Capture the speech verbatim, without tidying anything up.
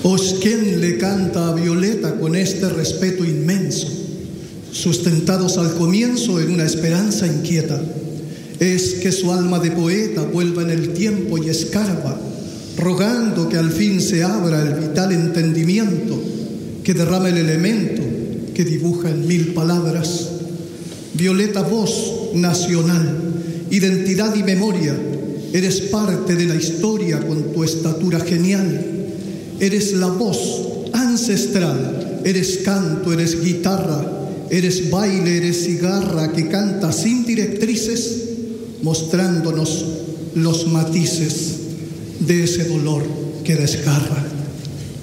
Osquén le canta a Violeta con este respeto inmenso, sustentados al comienzo en una esperanza inquieta. Es que su alma de poeta vuelva en el tiempo y escarba, rogando que al fin se abra el vital entendimiento que derrama el elemento que dibuja en mil palabras. Violeta, voz nacional, identidad y memoria, eres parte de la historia con tu estatura genial. Eres la voz ancestral, eres canto, eres guitarra, eres baile, eres cigarra que canta sin directrices, mostrándonos los matices de ese dolor que desgarra.